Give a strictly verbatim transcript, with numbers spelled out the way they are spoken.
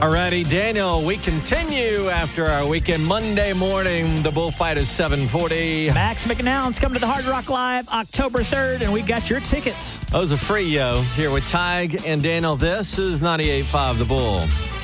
Alrighty, Daniel, we continue after our weekend. Monday morning, the bullfight is seven forty. Max McNown's coming to the Hard Rock Live October third, and we got your tickets. Those are free, yo. Here with Tig and Daniel. This is ninety-eight point five The Bull.